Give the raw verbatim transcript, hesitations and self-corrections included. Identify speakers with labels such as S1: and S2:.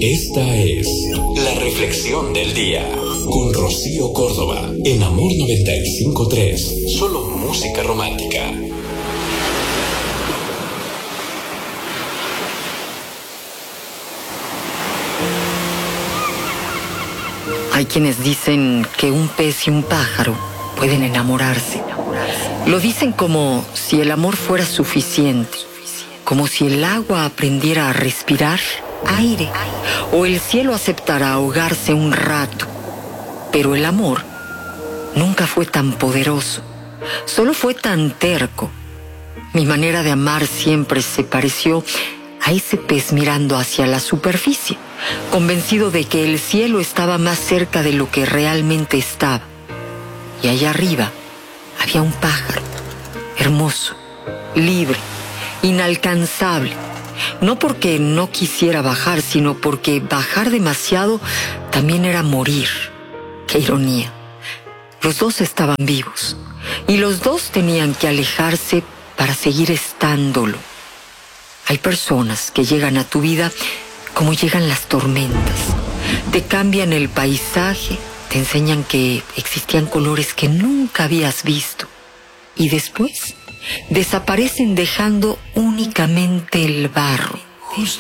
S1: Esta es la reflexión del día con Rocío Córdoba en Amor noventa y cinco punto tres. Solo música romántica.
S2: Hay quienes dicen que un pez y un pájaro pueden enamorarse. Lo dicen como si el amor fuera suficiente, como si el agua aprendiera a respirar aire o el cielo aceptara ahogarse un rato. Pero el amor nunca fue tan poderoso, solo fue tan terco. Mi manera de amar siempre se pareció a ese pez mirando hacia la superficie, convencido de que el cielo estaba más cerca de lo que realmente estaba. Y allá arriba había un pájaro, hermoso, libre, inalcanzable. No porque no quisiera bajar, sino porque bajar demasiado también era morir. ¡Qué ironía! Los dos estaban vivos y los dos tenían que alejarse para seguir estándolo. Hay personas que llegan a tu vida como llegan las tormentas. Te cambian el paisaje, te enseñan que existían colores que nunca habías visto y después desaparecen dejando únicamente el barro.